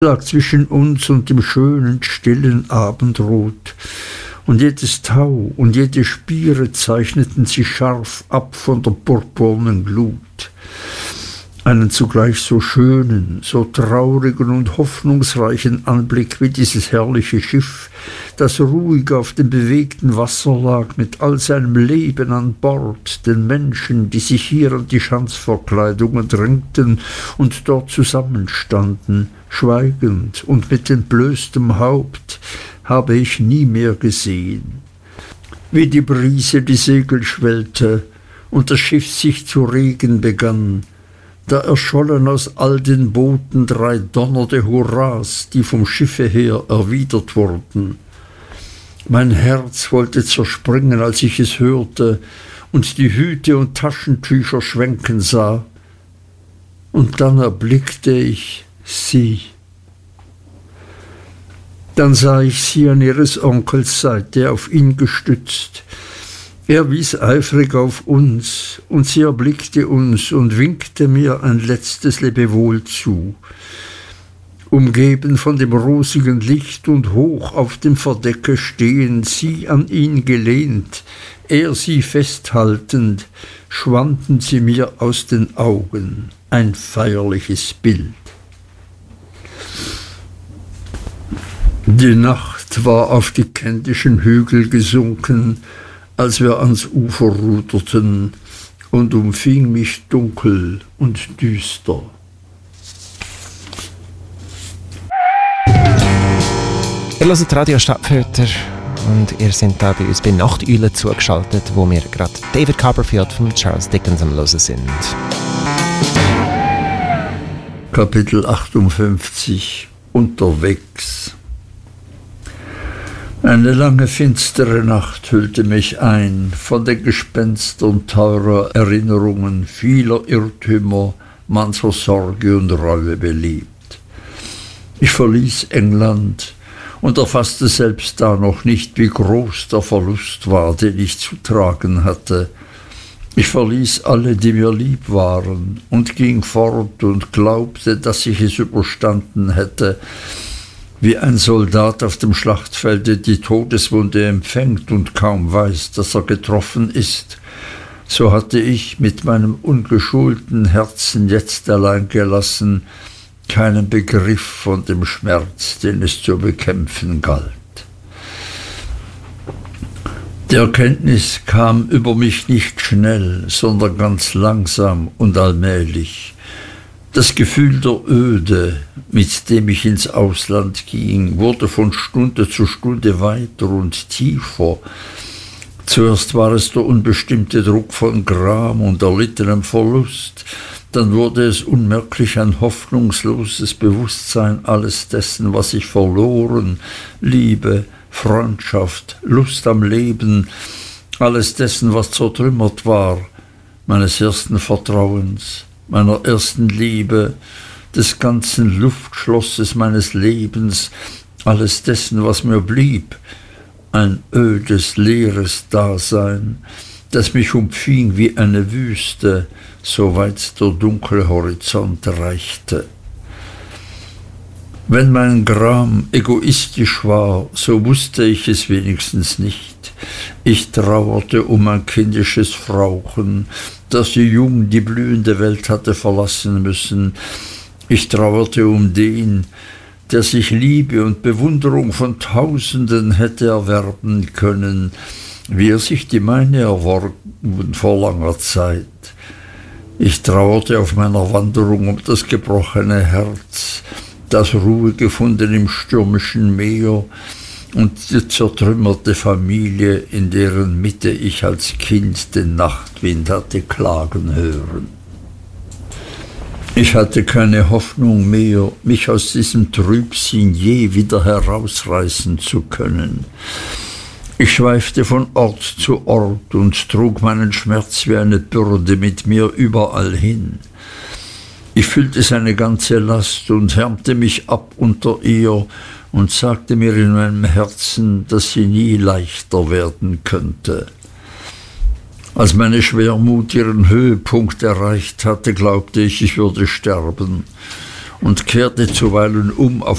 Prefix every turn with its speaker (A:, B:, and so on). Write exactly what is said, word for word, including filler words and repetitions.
A: lag zwischen uns und dem schönen, stillen Abendrot, und jedes Tau und jede Spiere zeichneten sich scharf ab von der purpurnen Glut. Einen zugleich so schönen, so traurigen und hoffnungsreichen Anblick wie dieses herrliche Schiff, das ruhig auf dem bewegten Wasser lag, mit all seinem Leben an Bord, den Menschen, die sich hier an die Schanzverkleidungen drängten und dort zusammenstanden, schweigend und mit entblößtem Haupt, habe ich nie mehr gesehen. Wie die Brise die Segel schwellte und das Schiff sich zu regen begann, da erschollen aus all den Booten drei donnernde Hurras, die vom Schiffe her erwidert wurden. Mein Herz wollte zerspringen, als ich es hörte und die Hüte und Taschentücher schwenken sah. Und dann erblickte ich sie. Dann sah ich sie an ihres Onkels Seite, auf ihn gestützt. Er wies eifrig auf uns, und sie erblickte uns und winkte mir ein letztes Lebewohl zu. Umgeben von dem rosigen Licht und hoch auf dem Verdecke stehend, sie an ihn gelehnt, er sie festhaltend, schwanden sie mir aus den Augen, ein feierliches Bild. Die Nacht war auf die kentischen Hügel gesunken, als wir ans Ufer ruderten, und umfing mich dunkel und düster.
B: Ihr hört Radio Stadtfilter und ihr seid da bei uns bei Nachteule zugeschaltet, wo wir gerade David Copperfield von Charles Dickens am Hören sind.
A: Kapitel achtundfünfzig. Unterwegs. Eine lange finstere Nacht hüllte mich ein, von den Gespenstern teurer Erinnerungen, vieler Irrtümer, mancher Sorge und Reue belebt. Ich verließ England und erfasste selbst da noch nicht, wie groß der Verlust war, den ich zu tragen hatte. Ich verließ alle, die mir lieb waren, und ging fort und glaubte, dass ich es überstanden hätte, wie ein Soldat auf dem Schlachtfelde die Todeswunde empfängt und kaum weiß, dass er getroffen ist. So hatte ich mit meinem ungeschulten Herzen jetzt allein gelassen keinen Begriff von dem Schmerz, den es zu bekämpfen galt. Die Erkenntnis kam über mich nicht schnell, sondern ganz langsam und allmählich. Das Gefühl der Öde, mit dem ich ins Ausland ging, wurde von Stunde zu Stunde weiter und tiefer. Zuerst war es der unbestimmte Druck von Gram und erlittenem Verlust, dann wurde es unmerklich ein hoffnungsloses Bewusstsein alles dessen, was ich verloren, Liebe, Freundschaft, Lust am Leben, alles dessen, was zertrümmert war, meines ersten Vertrauens, meiner ersten Liebe, des ganzen Luftschlosses meines Lebens, alles dessen, was mir blieb, ein ödes, leeres Dasein, das mich umfing wie eine Wüste, soweit der dunkle Horizont reichte. Wenn mein Gram egoistisch war, so wusste ich es wenigstens nicht. Ich trauerte um mein kindisches Frauchen, das so jung die blühende Welt hatte verlassen müssen. Ich trauerte um den, der sich Liebe und Bewunderung von Tausenden hätte erwerben können, wie er sich die meine erworben vor langer Zeit. Ich trauerte auf meiner Wanderung um das gebrochene Herz, das Ruhe gefunden im stürmischen Meer, und die zertrümmerte Familie, in deren Mitte ich als Kind den Nachtwind hatte klagen hören. Ich hatte keine Hoffnung mehr, mich aus diesem Trübsinn je wieder herausreißen zu können. Ich schweifte von Ort zu Ort und trug meinen Schmerz wie eine Bürde mit mir überall hin. Ich fühlte seine ganze Last und härmte mich ab unter ihr und sagte mir in meinem Herzen, dass sie nie leichter werden könnte. Als meine Schwermut ihren Höhepunkt erreicht hatte, glaubte ich, ich würde sterben. und kehrte zuweilen um auf